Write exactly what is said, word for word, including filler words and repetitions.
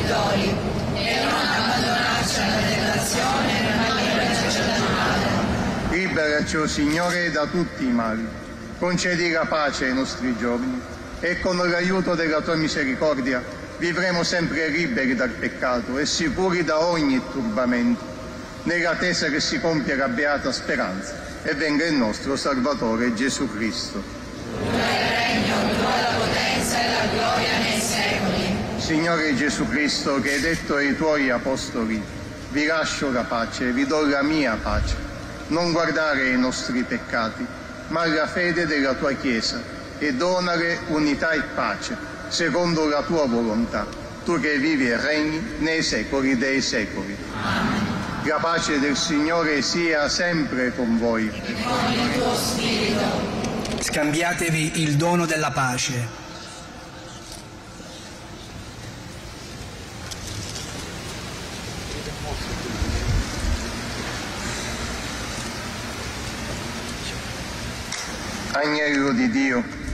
servitori e non abbandonarci alla tentazione, ma liberaci dal male. Liberaci, o Signore, da tutti i mali. Concedi la pace ai nostri giorni e con l'aiuto della tua misericordia vivremo sempre liberi dal peccato e sicuri da ogni turbamento, nell'attesa che si compia la beata speranza e venga il nostro Salvatore Gesù Cristo. Tuo è il regno, tua la potenza e la gloria nei secoli. Signore Gesù Cristo, che hai detto ai tuoi apostoli: vi lascio la pace, vi do la mia pace, non guardare ai nostri peccati, ma alla fede della tua Chiesa, e donale unità e pace, secondo la tua volontà, tu che vivi e regni nei secoli dei secoli. Amen. La pace del Signore sia sempre con voi. E con il tuo spirito. Scambiatevi il dono della pace. Agnello di Dio,